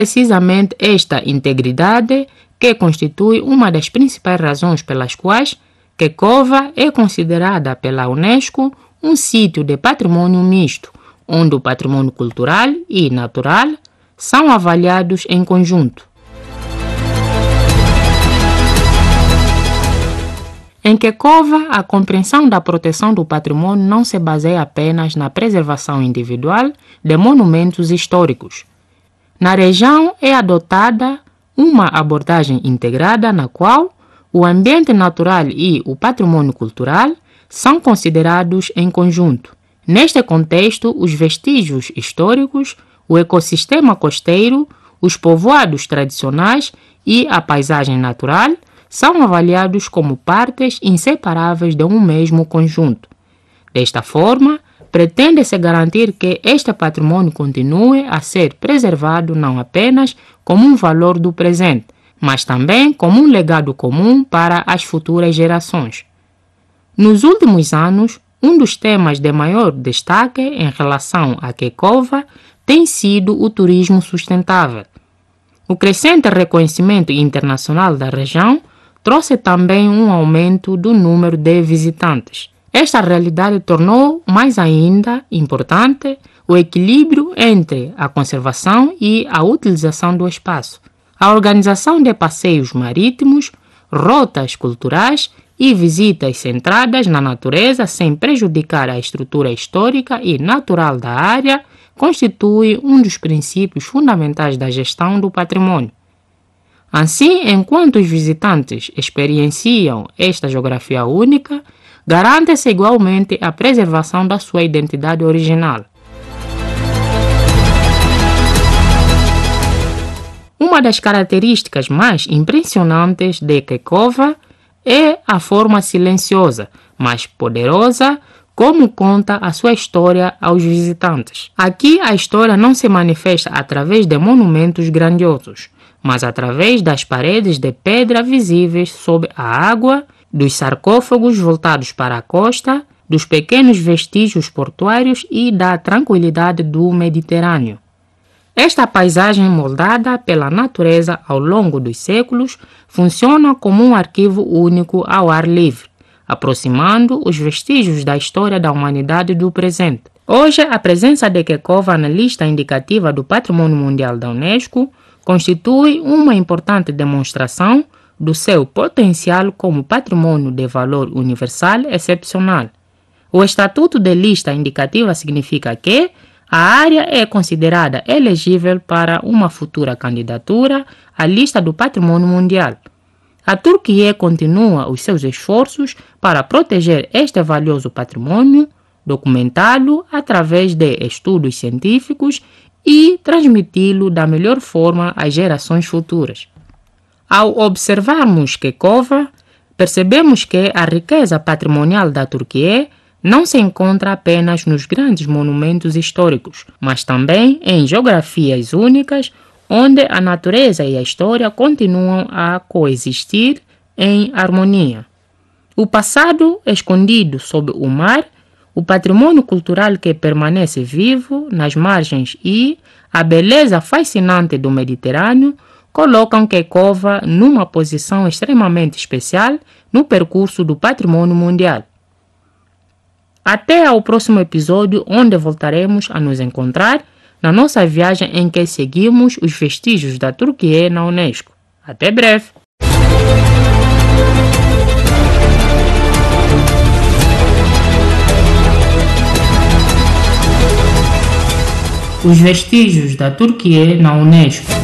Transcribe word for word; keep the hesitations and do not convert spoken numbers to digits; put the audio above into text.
Precisamente esta integridade que constitui uma das principais razões pelas quais Kekova é considerada pela Unesco um sítio de patrimônio misto, onde o patrimônio cultural e natural são avaliados em conjunto. Em Kekova, a compreensão da proteção do patrimônio não se baseia apenas na preservação individual de monumentos históricos. Na região é adotada uma abordagem integrada na qual o ambiente natural e o patrimônio cultural são considerados em conjunto. Neste contexto, os vestígios históricos, o ecossistema costeiro, os povoados tradicionais e a paisagem natural são avaliados como partes inseparáveis de um mesmo conjunto. Desta forma, pretende-se garantir que este patrimônio continue a ser preservado não apenas como um valor do presente, mas também como um legado comum para as futuras gerações. Nos últimos anos, um dos temas de maior destaque em relação a Kekova tem sido o turismo sustentável. O crescente reconhecimento internacional da região trouxe também um aumento do número de visitantes. Esta realidade tornou mais ainda importante o equilíbrio entre a conservação e a utilização do espaço. A organização de passeios marítimos, rotas culturais e visitas centradas na natureza sem prejudicar a estrutura histórica e natural da área constitui um dos princípios fundamentais da gestão do patrimônio. Assim, enquanto os visitantes experienciam esta geografia única, garante-se igualmente a preservação da sua identidade original. Uma das características mais impressionantes de Kekova é a forma silenciosa, mas poderosa, como conta a sua história aos visitantes. Aqui a história não se manifesta através de monumentos grandiosos, mas através das paredes de pedra visíveis sob a água, dos sarcófagos voltados para a costa, dos pequenos vestígios portuários e da tranquilidade do Mediterrâneo. Esta paisagem moldada pela natureza ao longo dos séculos funciona como um arquivo único ao ar livre, aproximando os vestígios da história da humanidade do presente. Hoje, a presença de Kekova na lista indicativa do Patrimônio Mundial da Unesco constitui uma importante demonstração do seu potencial como patrimônio de valor universal excepcional. O estatuto de lista indicativa significa que a área é considerada elegível para uma futura candidatura à lista do Patrimônio Mundial. A Turquia continua os seus esforços para proteger este valioso patrimônio, documentá-lo através de estudos científicos e transmiti-lo da melhor forma às gerações futuras. Ao observarmos Kekova, percebemos que a riqueza patrimonial da Turquia não se encontra apenas nos grandes monumentos históricos, mas também em geografias únicas, onde a natureza e a história continuam a coexistir em harmonia. O passado escondido sob o mar, o patrimônio cultural que permanece vivo nas margens e a beleza fascinante do Mediterrâneo colocam Kekova numa posição extremamente especial no percurso do patrimônio mundial. Até ao próximo episódio, onde voltaremos a nos encontrar na nossa viagem em que seguimos os vestígios da Turquia na Unesco. Até breve! Os vestígios da Turquia na Unesco.